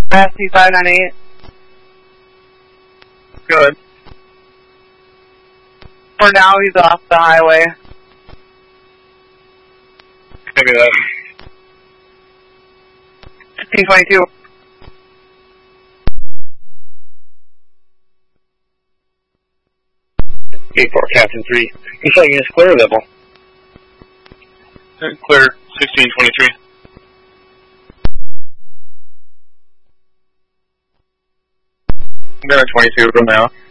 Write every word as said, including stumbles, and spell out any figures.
S T five nine eight. Good. For now, he's off the highway. Maybe that. fifteen twenty-two. eight four, Captain three. You flying in a square level? Clear, sixteen twenty-three. I'm going to twenty-two from now.